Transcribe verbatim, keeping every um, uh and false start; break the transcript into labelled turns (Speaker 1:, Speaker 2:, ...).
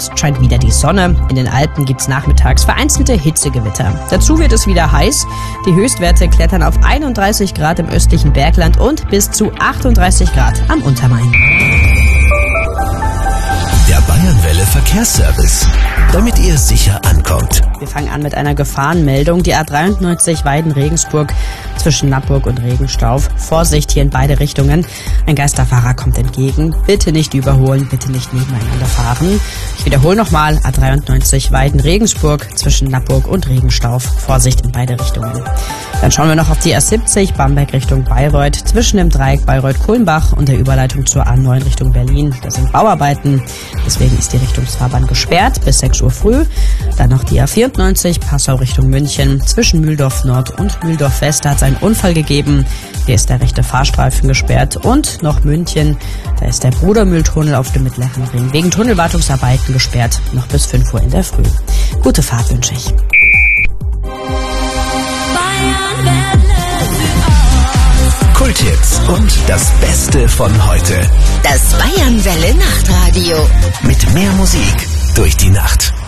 Speaker 1: Jetzt scheint wieder die Sonne. In den Alpen gibt's nachmittags vereinzelte Hitzegewitter. Dazu wird es wieder heiß. Die Höchstwerte klettern auf einunddreißig Grad im östlichen Bergland und bis zu achtunddreißig Grad am Untermain.
Speaker 2: Der Bayernwelle Verkehrsservice, damit ihr sicher ankommt.
Speaker 1: Wir fangen an mit einer Gefahrenmeldung. Die A dreiundneunzig Weiden-Regensburg zwischen Nappburg und Regenstauf. Vorsicht hier in beide Richtungen. Ein Geisterfahrer kommt entgegen. Bitte nicht überholen, bitte nicht nebeneinander fahren. Ich wiederhole nochmal. A dreiundneunzig Weiden-Regensburg zwischen Nappburg und Regenstauf. Vorsicht in beide Richtungen. Dann schauen wir noch auf die A siebzig Bamberg Richtung Bayreuth. Zwischen dem Dreieck Bayreuth-Kulmbach und der Überleitung zur A neun Richtung Berlin. Da sind Bauarbeiten. Deswegen ist die Richtungsfahrbahn gesperrt bis sechs Uhr früh. Dann noch die A vierundneunzig Passau Richtung München. Zwischen Mühldorf Nord und Mühldorf West hat es einen Unfall gegeben. Hier ist der rechte Fahrstreifen gesperrt. Und noch München. Da ist der Brudermühltunnel auf dem Mittleren Ring wegen Tunnelwartungsarbeiten gesperrt. Noch bis fünf Uhr in der Früh. Gute Fahrt wünsche ich.
Speaker 2: Kulthits und das Beste von heute.
Speaker 3: Das Bayernwelle Nachtradio.
Speaker 2: Mit mehr Musik durch die Nacht.